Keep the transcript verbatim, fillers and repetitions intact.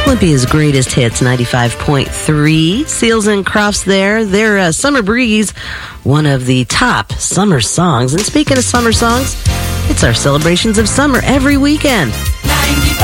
Olympia's greatest hits, ninety-five point three. Seals and Crofts there. Their uh, Summer Breeze, one of the top summer songs. And speaking of summer songs, it's our celebrations of summer every weekend.